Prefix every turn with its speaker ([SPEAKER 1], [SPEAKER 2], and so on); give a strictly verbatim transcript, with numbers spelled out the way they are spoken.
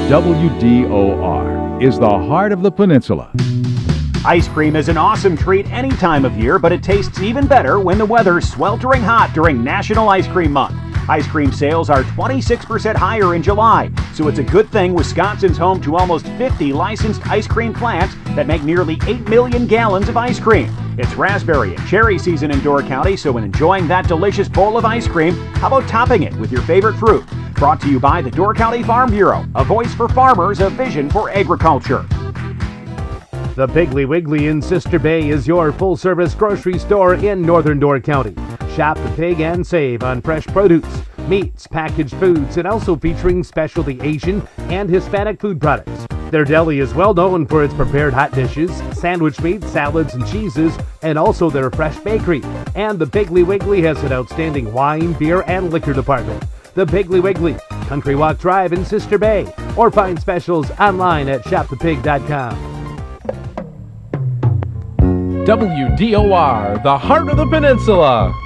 [SPEAKER 1] W D O R is the heart of the peninsula.
[SPEAKER 2] Ice cream is an awesome treat any time of year, but it tastes even better when the weather's sweltering hot during National Ice Cream Month. Ice cream sales are twenty-six percent higher in July, so it's a good thing Wisconsin's home to almost fifty licensed ice cream plants that make nearly eight million gallons of ice cream. It's raspberry and cherry season in Door County, so when enjoying that delicious bowl of ice cream, how about topping it with your favorite fruit? Brought to you by the Door County Farm Bureau, a voice for farmers, a vision for agriculture.
[SPEAKER 3] The Piggly Wiggly in Sister Bay is your full-service grocery store in northern Door County. Shop the pig and save on fresh produce, meats, packaged foods, and also featuring specialty Asian and Hispanic food products. Their deli is well known for its prepared hot dishes, sandwich meats, salads, and cheeses, and also their fresh bakery. And the Piggly Wiggly has an outstanding wine, beer, and liquor department. The Piggly Wiggly, Country Walk Drive in Sister Bay, or find specials online at shop the pig dot com.
[SPEAKER 4] W D O R, the heart of the peninsula.